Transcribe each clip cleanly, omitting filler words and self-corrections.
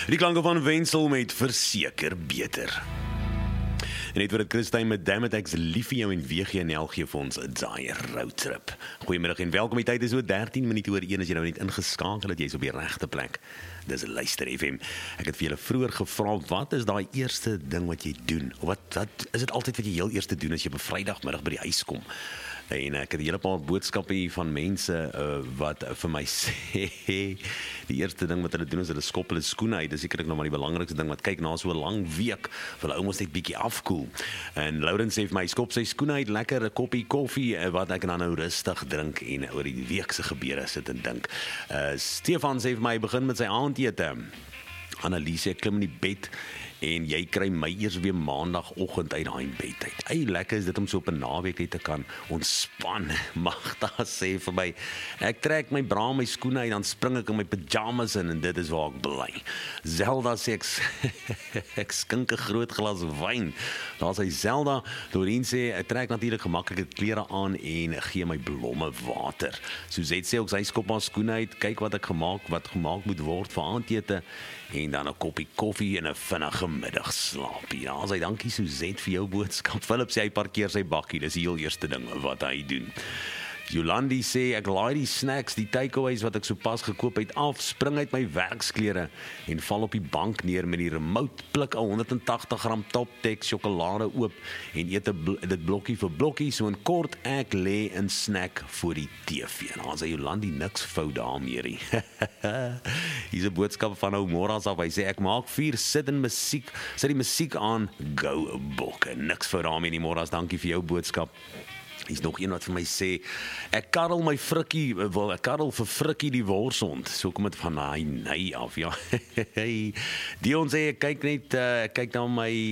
Die klanke van Wensel met verseker beter. En net wat het Christine met Dammit, ek's lief vir jou en WGNL gee vir ons 'n daai roadtrip. Goeiemiddag en welkom, die tyd is so 13 minute oor 1 as jy nou net ingeskakel het, jy's op die regte plek. Dis Luister FM. Ek het vir julle vroeër gevra, wat is daai eerste ding wat jy doen? Wat is dit altyd wat jy heel eerste doen as jy op 'n Vrydagmiddag by die huis kom? En ek het 'n hele paar boodskappe hier van mense wat vir my sê, die eerste ding wat hulle doen is hulle skop hulle skoene uit. Dis sekerlik nog maar die belangrikste ding, wat kyk na so 'n lang week, wil ou mos net bietjie afkoel. En Laurens sê vir my, skop sy skoene uit, lekker 'n koppie koffie, wat ek dan nou rustig drink en oor die week se gebeure sit en dink. Stefan sê vir my, begin met sy aandete. Anneliese, ek klim in die bed en jy kry my eers weer maandagoggend uit daai bed uit. Hey, lekker is dit om so op 'n naweek net te kan ontspan. Magda sê vir my, ek trek my bra my skoene uit, dan spring ek in my pyjamas in en dit is waar ek bly. Zelda sê ek skink 'n groot glas wyn. Daar's hy Zelda. Doreen sê ek trek natuurlik gemaklike klere aan en gee my blomme water. Suzette sê ook sy skop haar skoene uit, kyk wat gemaak moet word vir aandete en dan 'n koppie koffie en 'n vinnige middagslaapie. Ja, sy dankie Suzette vir jou boodskap. Philip sê hy parkeer sy bakkie, dis die heel eerste ding wat hy doen. Jolandi sê, ek laai die snacks, die takeaways wat ek sopas gekoop het af, spring uit my werksklere en val op die bank neer met die remote, pluk 'n 180 gram Top Tek sjokolade oop en eet dit blokkie vir blokkie, so in kort ek lê in snack voor die TV. En dan sê Jolandi niks fout daarmee. Hier's 'n boodskap van ou Moras af, hy sê ek maak 4 sit die musiek aan, go bokke. Niks fout daarmee nie, Moras, dankie vir jou boodskap. Hier's nog een wat vir my sê, ek karrel vir Frikkie die worshond. So kom dit van hy af, ja. Dion sê, ek kyk na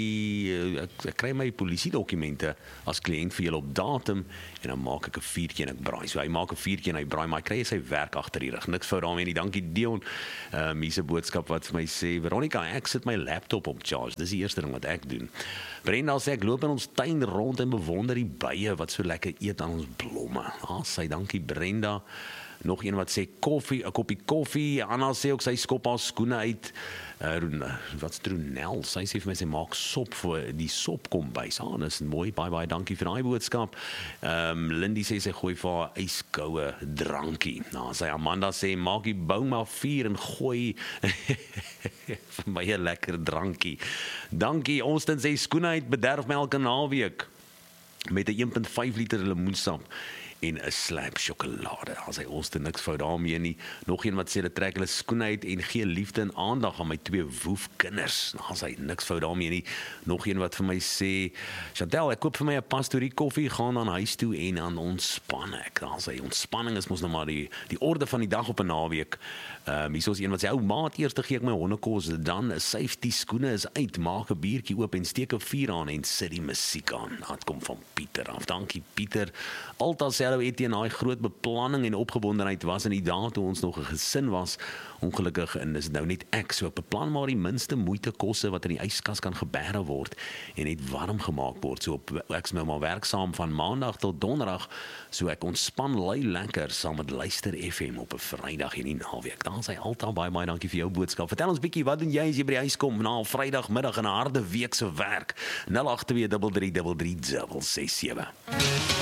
ek kry my polisiedokumente as kliënt vir julle op datum, en dan maak ek 'n vuurtjie en ek braai. So hy maak 'n vuurtjie en hy braai, maar hy kry sy werk agter die rug. Niks fout daarmee nie, dankie Dion. Hier's 'n boodskap wat vir my sê, Veronica, ek sit my laptop op charge. Dis die eerste ding wat ek doen. Brenda sê, ek loop in ons tuin rond en bewonder die bye wat so lekker eet aan ons blomme. Sy dankie Brenda. Nog een wat sê 'n koppie koffie. Anna sê ook sy skop haar skoene uit. Wat's Tronel? Sy sê vir my sy maak sop vir die sopkombuis. Dis mooi, baie dankie vir daai boodskap. Lindy sê sy gooi vir haar yskoue drankie. Sy Amanda sê maak die bou maar 4 en gooi vir my 'n lekker drankie. Dankie. Austin sê skoene uit, bederf my elke naweek met 'n 1.5 liter lemoensap en 'n slab sjokolade. As hy ons niks fout daarmee nie. Nog een wat sê, hulle trek hulle skoene uit en gee liefde en aandag aan my 2 woefkinders. As hy niks fout daarmee nie. Nog een wat vir my sê, Chantel, ek koop vir my 'n pastorie koffie, gaan dan huis toe en dan ontspan ek. As hy ontspanning is mos nou maar die orde van die dag op 'n naweek. Hier is een wat sê, ou maat, eers gee ek my hondekos, dan 'n safety skoene is uit, maak 'n biertjie oop en steek 'n vuur aan en sit die musiek aan. Dat kom van Pieter af. Dankie Pieter. Alta sê hallo Etienne, daai groot beplanning en opgewondenheid was in die dae toe ons nog 'n gesin was. Ongelukkig en dis nou net ek, so ek beplan maar die minste moeitekosse wat in die yskas kan geberre word en net warm gemaak word. So ek is nou maar werksaam van maandag tot donderdag, so ek ontspan lui lekker saam met Luister FM op 'n Vrydag in die naweek. Dan sê Alta, baie dankie vir jou boodskap. Vertel ons bietjie, wat doen jy as jy by die huis kom na 'n Vrydagmiddag en 'n harde week se werk? 082 33 367.